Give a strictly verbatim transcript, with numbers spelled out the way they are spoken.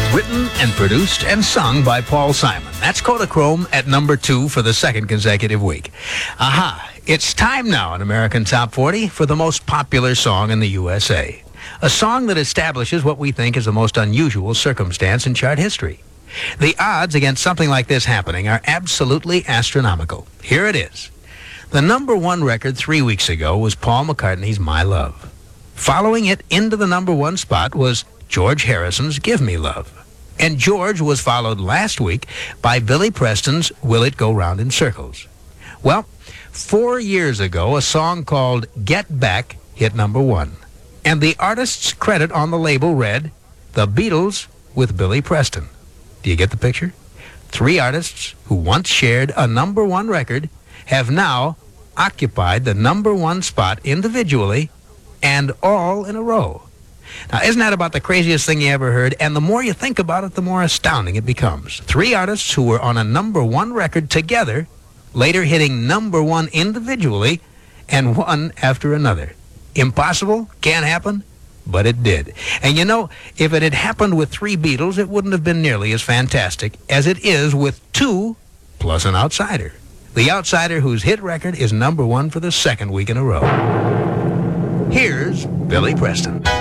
Written and produced and sung by Paul Simon. That's Kodachrome at number two for the second consecutive week. Aha, it's time now in American Top forty for the most popular song in the U S A. A song that establishes what we think is the most unusual circumstance in chart history. The odds against something like this happening are absolutely astronomical. Here it is. The number one record three weeks ago was Paul McCartney's My Love. Following it into the number one spot was George Harrison's Give Me Love. And George was followed last week by Billy Preston's Will It Go Round in Circles. Well, four years ago, a song called Get Back hit number one. And the artist's credit on the label read, The Beatles with Billy Preston. Do you get the picture? Three artists who once shared a number one record have now occupied the number one spot individually and all in a row. Now, isn't that about the craziest thing you ever heard? And the more you think about it, the more astounding it becomes. Three artists who were on a number one record together, later hitting number one individually, and one after another. Impossible? Can't happen? But it did. And you know, if it had happened with three Beatles, it wouldn't have been nearly as fantastic as it is with two plus an outsider. The outsider whose hit record is number one for the second week in a row. Here's Billy Preston.